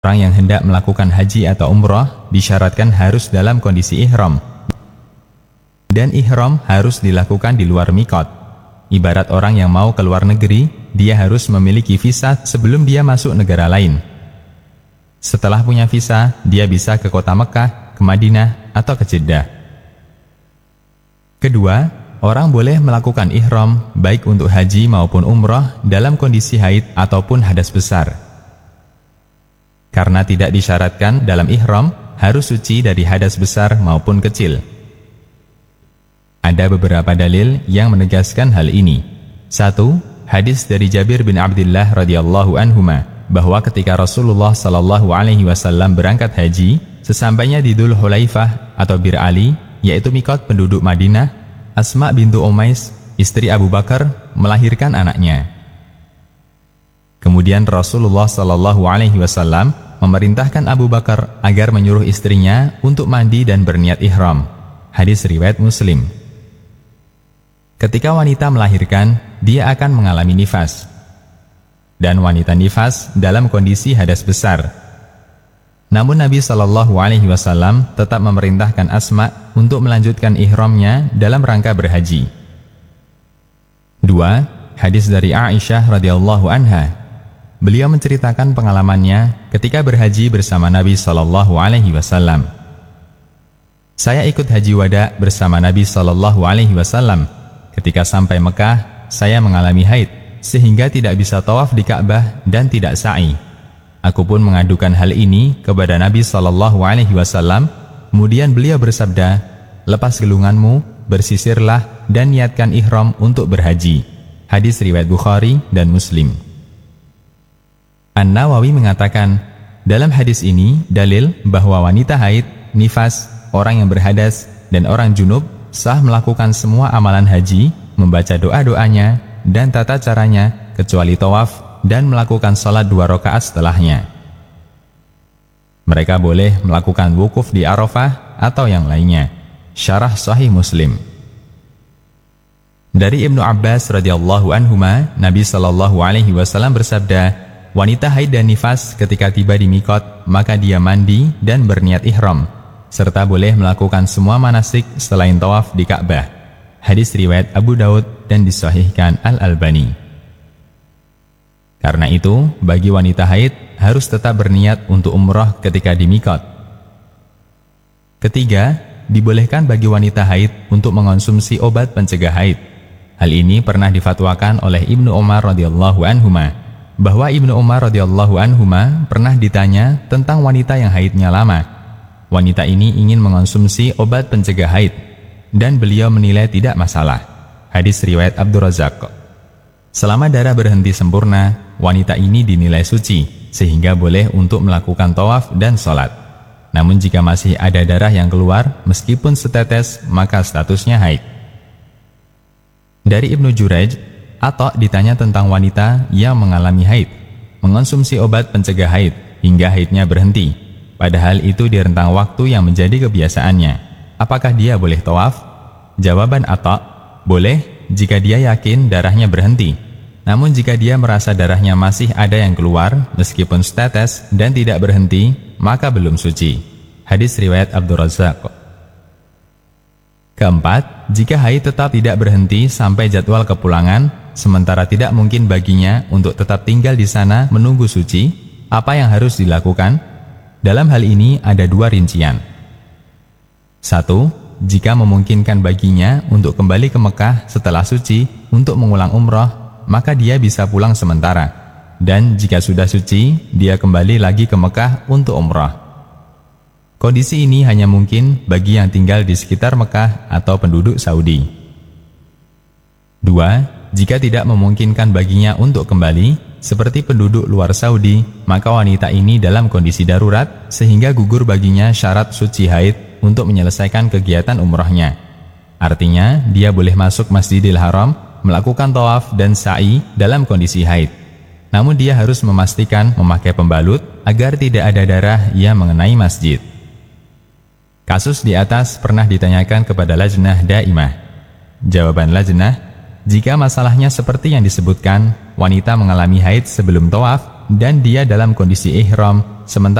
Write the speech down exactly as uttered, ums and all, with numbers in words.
Orang yang hendak melakukan haji atau umroh disyaratkan harus dalam kondisi ihram. Dan ihram harus dilakukan di luar mikot. Ibarat orang yang mau ke luar negeri, dia harus memiliki visa sebelum dia masuk negara lain. Setelah punya visa, dia bisa ke kota Mekah, ke Madinah, atau ke Jeddah. Kedua, orang boleh melakukan ihram baik untuk haji maupun umroh dalam kondisi haid ataupun hadas besar. Karena tidak disyaratkan dalam ihram harus suci dari hadas besar maupun kecil. Ada beberapa dalil yang menegaskan hal ini. Satu, hadis dari Jabir bin Abdullah radhiyallahu anhuma bahwa ketika Rasulullah sallallahu alaihi wasallam berangkat haji, sesampainya di Dzul Hulaifah atau Bir Ali, yaitu mikot penduduk Madinah, Asma bintu Umais, istri Abu Bakar, melahirkan anaknya. Kemudian Rasulullah sallallahu alaihi wasallam memerintahkan Abu Bakar agar menyuruh istrinya untuk mandi dan berniat ihram. Hadis riwayat Muslim. Ketika wanita melahirkan, dia akan mengalami nifas. Dan wanita nifas dalam kondisi hadas besar. Namun Nabi sallallahu alaihi wasallam tetap memerintahkan Asma untuk melanjutkan ihramnya dalam rangka berhaji. Dua, hadis dari Aisyah radhiyallahu anha. Beliau menceritakan pengalamannya ketika berhaji bersama Nabi sallallahu alaihi wasallam. Saya ikut haji wada bersama Nabi sallallahu alaihi wasallam. Ketika sampai Mekah, saya mengalami haid sehingga tidak bisa tawaf di Ka'bah dan tidak sa'i. Aku pun mengadukan hal ini kepada Nabi sallallahu alaihi wasallam. Kemudian beliau bersabda, "Lepas gelunganmu, bersisirlah dan niatkan ihram untuk berhaji." Hadis riwayat Bukhari dan Muslim. An-Nawawi mengatakan, dalam hadis ini dalil bahwa wanita haid, nifas, orang yang berhadas, dan orang junub sah melakukan semua amalan haji, membaca doa-doanya, dan tata caranya, kecuali tawaf, dan melakukan salat dua rakaat setelahnya. Mereka boleh melakukan wukuf di Arafah atau yang lainnya. Syarah Sahih Muslim. Dari Ibnu Abbas radhiyallahu anhuma, Nabi sallallahu alaihi wasallam bersabda, wanita haid dan nifas ketika tiba di mikot, maka dia mandi dan berniat ihram, serta boleh melakukan semua manasik selain tawaf di Ka'bah. Hadis riwayat Abu Daud dan disahihkan Al-Albani. Karena itu, bagi wanita haid harus tetap berniat untuk umrah ketika di mikot. Ketiga, dibolehkan bagi wanita haid untuk mengonsumsi obat pencegah haid. Hal ini pernah difatwakan oleh Ibnu Umar radhiyallahu anhuma, bahwa Ibnu Umar radhiyallahu anhuma pernah ditanya tentang wanita yang haidnya lama. Wanita ini ingin mengonsumsi obat pencegah haid, dan beliau menilai tidak masalah. Hadis riwayat Abdur Razzaq. Selama darah berhenti sempurna, wanita ini dinilai suci, sehingga boleh untuk melakukan tawaf dan sholat. Namun jika masih ada darah yang keluar, meskipun setetes, maka statusnya haid. Dari Ibnu Jurayj, Atta ditanya tentang wanita yang mengalami haid, mengonsumsi obat pencegah haid hingga haidnya berhenti, padahal itu di rentang waktu yang menjadi kebiasaannya. Apakah dia boleh tawaf? Jawaban Atta, boleh jika dia yakin darahnya berhenti. Namun jika dia merasa darahnya masih ada yang keluar meskipun setetes dan tidak berhenti, maka belum suci. Hadis riwayat Abdur Razzaq. Keempat, jika haid tetap tidak berhenti sampai jadwal kepulangan, sementara tidak mungkin baginya untuk tetap tinggal di sana menunggu suci, apa yang harus dilakukan? Dalam hal ini ada dua rincian. Satu, jika memungkinkan baginya untuk kembali ke Mekah setelah suci untuk mengulang umrah, maka dia bisa pulang sementara. Dan jika sudah suci, dia kembali lagi ke Mekah untuk umrah. Kondisi ini hanya mungkin bagi yang tinggal di sekitar Mekah atau penduduk Saudi. Dua, jika tidak memungkinkan baginya untuk kembali, seperti penduduk luar Saudi, maka wanita ini dalam kondisi darurat sehingga gugur baginya syarat suci haid untuk menyelesaikan kegiatan umrahnya. Artinya, dia boleh masuk Masjidil Haram, melakukan tawaf dan sa'i dalam kondisi haid. Namun dia harus memastikan memakai pembalut agar tidak ada darah yang mengenai masjid. Kasus di atas pernah ditanyakan kepada Lajnah Daimah. Jawaban Lajnah, jika masalahnya seperti yang disebutkan, wanita mengalami haid sebelum tawaf dan dia dalam kondisi ihram sementara